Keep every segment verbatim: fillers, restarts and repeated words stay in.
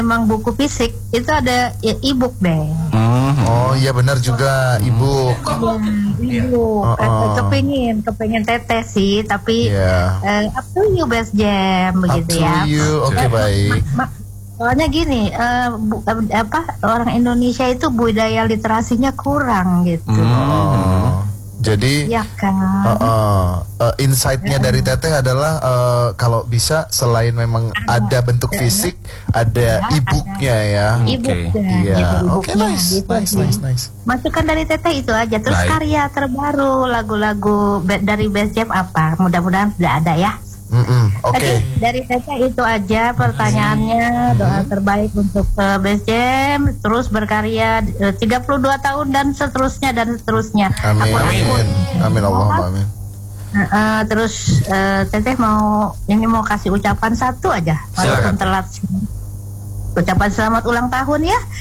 memang buku fisik itu ada ya, e-book deh. Hmm. Oh iya benar juga ibu. Ya, e-book. Oh, oh. Kepingin, kepingin teteh sih, tapi Iya. eh, up to you Best Jam Up begitu to ya. you. Oke baik. Ma- Soalnya gini, eh, bu- eh, apa orang Indonesia itu budaya literasinya kurang gitu. Oh. Jadi Ya kan. uh, uh, uh, insight-nya dari Teteh adalah uh, kalau bisa selain memang ada bentuk fisik, ada e-booknya ya. E-booknya, Iya. gitu, Oke e-booknya, nice, gitu nice, sih. nice, nice. Masukan dari Teteh itu aja. Terus Baik. karya terbaru lagu-lagu be- dari Best Jam apa? Mudah-mudahan sudah ada ya. Mm-mm, Oke. Oke, dari Teteh itu aja pertanyaannya. Doa terbaik untuk uh, Best Jam, terus berkarya uh, tiga puluh dua tahun dan seterusnya dan seterusnya. Amin. Ampun-ampun. Amin Allahumma amin. Uh, uh, terus uh, Teteh mau ini mau kasih ucapan satu aja, walaupun Silakan. telat. Ucapan selamat ulang tahun ya.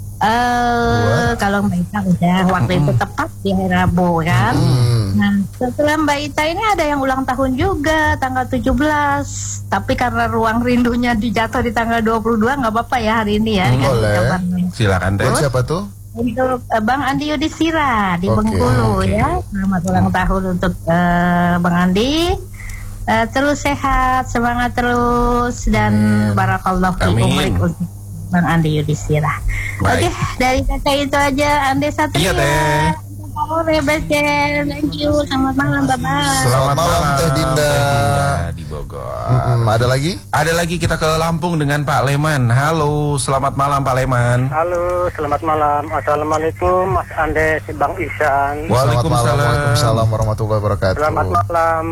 Eh kalau Mbak Ita udah waktu itu tepat di hari Rabu kan. Hmm. Nah, setelah Mbak Ita ini ada yang ulang tahun juga tanggal tujuh belas. Tapi karena ruang rindunya dijatuh di tanggal dua puluh dua nggak apa-apa ya hari ini ya. dikasih Boleh. kabarnya. Silakan Teh. Buat siapa tuh? Untuk uh, Bang Andi Yudhistira di Oke, Bengkulu oke. ya. Selamat ulang tahun untuk uh, Bang Andi. Uh, terus sehat, semangat terus dan Amin. barakallahu fi Amin. umrik untuk Bang Andi Yudhistira. Oke, Baik. dari Teteh itu aja. Andi Satria. Iya, Teh. Sore Best Jam. Thank you. Selamat malam, Bapak. Selamat malam, Teh Dinda. di Bogor. Mm-mm, ada lagi? Ada lagi kita ke Lampung dengan Pak Leman. Halo, selamat malam Pak Leman. Halo, selamat malam. Assalamualaikum, Mas Andes, Bang Ihsan. Selamat malam. Waalaikumsalam. Waalaikumsalam warahmatullahi wabarakatuh. Selamat malam.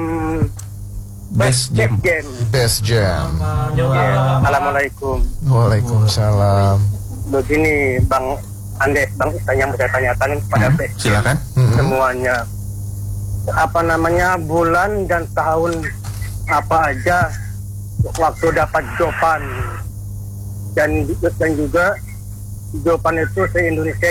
Best Jam. Jam. Best Jam. Ya, Assalamualaikum. Waalaikumsalam. Begini, Bang Andes, Bang Ihsan yang saya tanyakan kepada Hmm, Best silakan. Mm-mm. semuanya. Apa namanya, bulan dan tahun apa aja waktu dapat jopan, dan dan juga jopan itu se-Indonesia